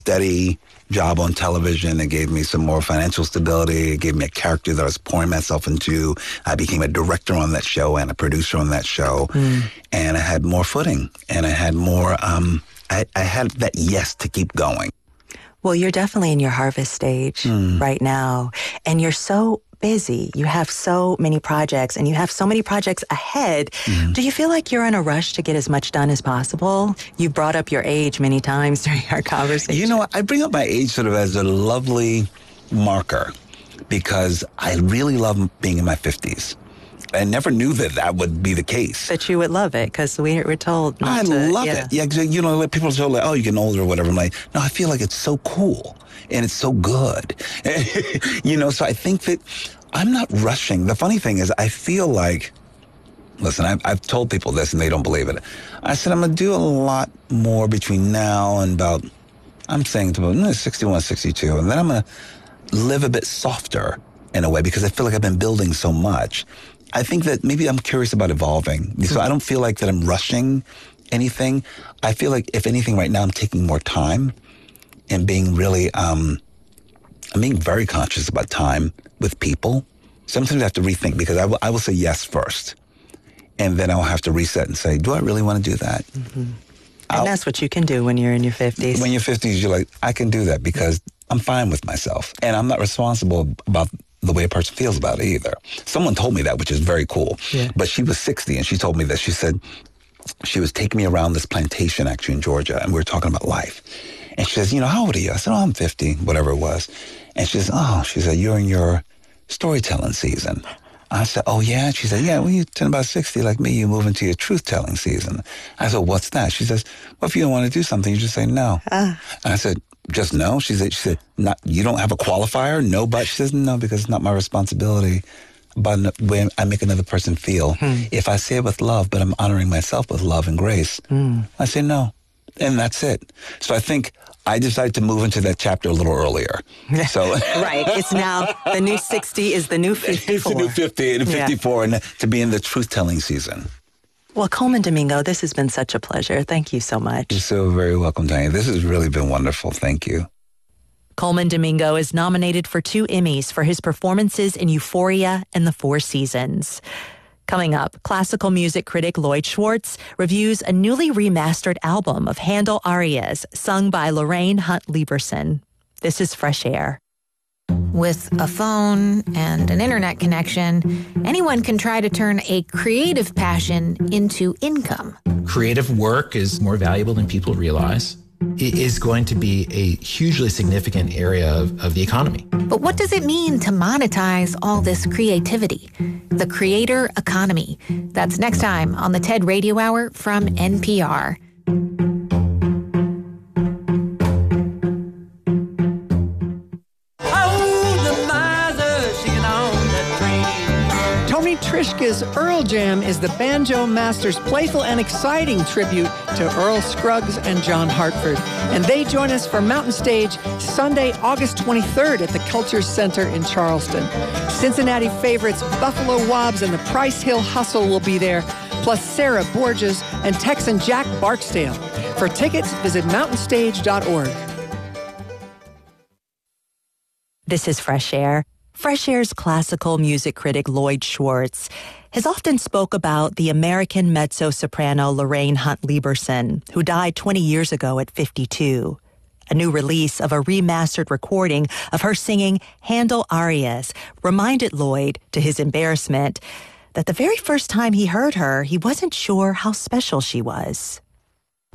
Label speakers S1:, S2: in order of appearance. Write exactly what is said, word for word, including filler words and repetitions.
S1: steady job on television. It gave me some more financial stability. It gave me a character that I was pouring myself into. I became a director on that show and a producer on that show. Mm. And I had more footing. And I had more, um, I, I had that yes to keep going.
S2: Well, you're definitely in your harvest stage mm. right now. And you're so busy. You have so many projects and you have so many projects ahead. Mm. Do you feel like you're in a rush to get as much done as possible? You brought up your age many times during our conversation.
S1: You know what? I bring up my age sort of as a lovely marker because I really love being in my fifties. I never knew that that would be the case.
S2: That you would love it, because we were told not
S1: I
S2: to,
S1: love
S2: yeah.
S1: it. Yeah, you know, like people are told, like, oh, you're getting older or whatever. I'm like, no, I feel like it's so cool and it's so good. You know, so I think that I'm not rushing. The funny thing is I feel like, listen, I've, I've told people this and they don't believe it. I said, I'm going to do a lot more between now and about, I'm saying to about sixty-one, sixty-two. And then I'm going to live a bit softer in a way because I feel like I've been building so much. I think that maybe I'm curious about evolving. So I don't feel like that I'm rushing anything. I feel like, if anything, right now I'm taking more time and being really, um, I'm being very conscious about time with people. Sometimes I have to rethink because I will, I will say yes first. And then I'll have to reset and say, do I really want to do that?
S2: Mm-hmm. And that's what you can do when you're in your fifties.
S1: When you're fifties, you're like, I can do that because I'm fine with myself. And I'm not responsible about the way a person feels about it either. Someone told me that, which is very cool. Yeah. But she was sixty and she told me that. She said she was taking me around this plantation actually in Georgia and we were talking about life. And she says, you know, how old are you? I said, oh, I'm fifty, whatever it was. And she says, oh, she said, you're in your storytelling season. I said, oh, yeah? She said, yeah, when you turn about sixty like me, you move into your truth-telling season. I said, what's that? She says, well, if you don't want to do something, you just say no. Uh. And I said, just no? She said, she said, not, you don't have a qualifier? No, but? She says, no, because it's not my responsibility about the way I make another person feel. Hmm. If I say it with love, but I'm honoring myself with love and grace, hmm. I say no. And that's it. So I think I decided to move into that chapter a little earlier. So
S2: right. It's now the new sixty is the new fifty-four.
S1: It's the new fifty and fifty-four yeah. and to be in the truth-telling season.
S2: Well, Colman Domingo, this has been such a pleasure. Thank you so much.
S1: You're so very welcome, Diane. This has really been wonderful. Thank you.
S2: Colman Domingo is nominated for two Emmys for his performances in Euphoria and The Four Seasons. Coming up, classical music critic Lloyd Schwartz reviews a newly remastered album of Handel arias sung by Lorraine Hunt Lieberson. This is Fresh Air.
S3: With a phone and an internet connection, anyone can try to turn a creative passion into income.
S4: Creative work is more valuable than people realize. It is going to be a hugely significant area of, of the economy.
S3: But what does it mean to monetize all this creativity? The creator economy. That's next time on the TED Radio Hour from N P R.
S5: Trishka's Earl Jam is the Banjo Masters' playful and exciting tribute to Earl Scruggs and John Hartford. And they join us for Mountain Stage Sunday, August twenty-third at the Culture Center in Charleston. Cincinnati favorites Buffalo Wobbs and the Price Hill Hustle will be there, plus Sarah Borges and Texan Jack Barksdale. For tickets, visit mountain stage dot org.
S2: This is Fresh Air. Fresh Air's classical music critic Lloyd Schwartz has often spoke about the American mezzo-soprano Lorraine Hunt Lieberson, who died twenty years ago at fifty-two. A new release of a remastered recording of her singing Handel arias reminded Lloyd, to his embarrassment, that the very first time he heard her, he wasn't sure how special she was.